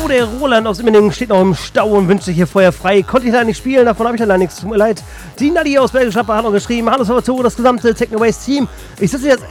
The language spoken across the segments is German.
So, der Roland aus Immendingen steht noch im Stau und wünscht sich hier Feuer frei. Konnte ich leider nicht spielen, davon habe ich leider nichts. Tut mir leid. Die Nadi aus Bergisch Gladbach hat noch geschrieben: Hallo Salvatore, das gesamte Techno-Base-Team. Ich sitze jetzt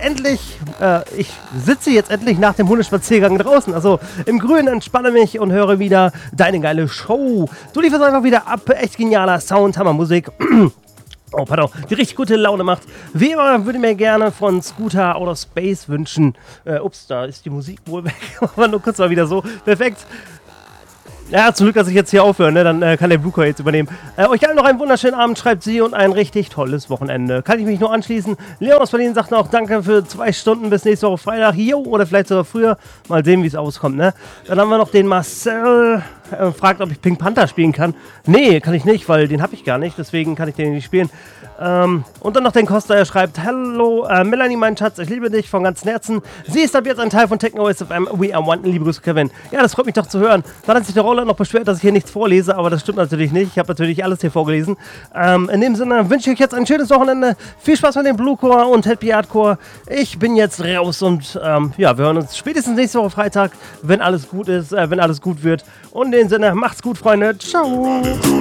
endlich nach dem Hundespaziergang draußen. Also im Grünen, entspanne mich und höre wieder deine geile Show. Du lieferst einfach wieder ab. Echt genialer Sound, Hammermusik. Oh, pardon, die richtig gute Laune macht. Wie immer würde ich mir gerne von Scooter Outer Space wünschen. Ups, da ist die Musik wohl weg. Aber nur kurz mal wieder so. Perfekt. Ja, zum Glück, dass ich jetzt hier aufhöre, ne? Dann kann der Blue jetzt übernehmen. Euch allen noch einen wunderschönen Abend, schreibt sie, und ein richtig tolles Wochenende. Kann ich mich nur anschließen. Leon aus Berlin sagt noch, danke für 2 Stunden bis nächste Woche Freitag. Jo, oder vielleicht sogar früher. Mal sehen, wie es auskommt, ne? Dann haben wir noch den Marcel, fragt, ob ich Pink Panther spielen kann. Nee, kann ich nicht, weil den habe ich gar nicht. Deswegen kann ich den nicht spielen. Und dann noch den Costa, er schreibt: Hallo, Melanie, mein Schatz, ich liebe dich von ganzem Herzen. Sie ist ab jetzt ein Teil von Techno SFM. We are one. Liebe Grüße, Kevin. Ja, das freut mich doch zu hören. Dann hat sich der Roland noch beschwert, dass ich hier nichts vorlese, aber das stimmt natürlich nicht. Ich habe natürlich alles hier vorgelesen. In dem Sinne wünsche ich euch jetzt ein schönes Wochenende. Viel Spaß mit dem Bluecore und Happy Hardcore. Ich bin jetzt raus und ja, wir hören uns spätestens nächste Woche Freitag, wenn alles gut ist, wenn alles gut wird. Und in dem Sinne, macht's gut, Freunde. Ciao.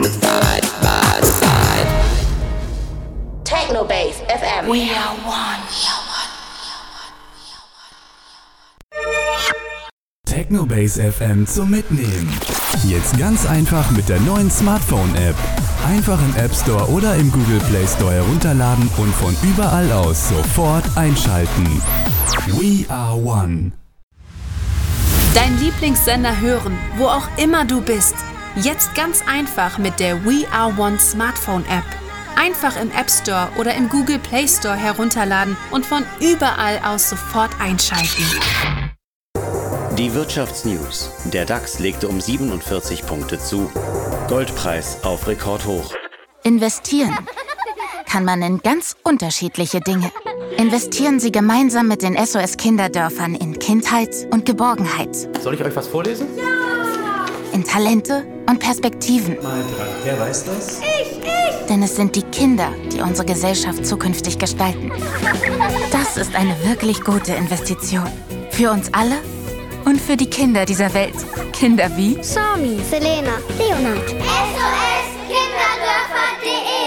Techno Base FM. We are one. Techno Base FM zum Mitnehmen. Jetzt ganz einfach mit der neuen Smartphone-App. Einfach im App Store oder im Google Play Store herunterladen und von überall aus sofort einschalten. We are one. Dein Lieblingssender hören, wo auch immer du bist. Jetzt ganz einfach mit der We Are One Smartphone-App. Einfach im App Store oder im Google Play Store herunterladen und von überall aus sofort einschalten. Die Wirtschaftsnews. Der DAX legte um 47 Punkte zu. Goldpreis auf Rekordhoch. Investieren kann man in ganz unterschiedliche Dinge. Investieren Sie gemeinsam mit den SOS Kinderdörfern in Kindheit und Geborgenheit. Soll ich euch was vorlesen? Ja! In Talente und Perspektiven. Mal dran. Wer weiß das? Ich! Denn es sind die Kinder, die unsere Gesellschaft zukünftig gestalten. Das ist eine wirklich gute Investition. Für uns alle und für die Kinder dieser Welt. Kinder wie Sami, Selena, Leonard. SOS Kinderdörfer.de